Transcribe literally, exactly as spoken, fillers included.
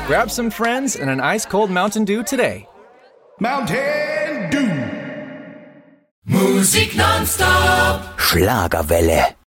Grab some friends and an ice-cold Mountain Dew today. Mountain Dew. Musik nonstop. Schlagerwelle.